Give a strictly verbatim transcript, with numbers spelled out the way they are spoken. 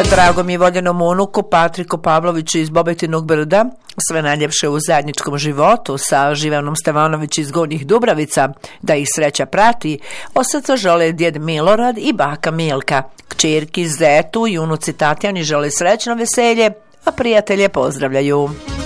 drago mi je voljenom unuku Patriku Pavloviću iz Bobetinog Brda, sve najljepše u zajedničkom životu sa Živanom Stevanović iz Gornjih Dubravica, da ih sreća prati, od srca žele djed Milorad i baka Milka, kćerki Zetu i unuci Tatjani žele srećno veselje, a prijatelje pozdravljaju.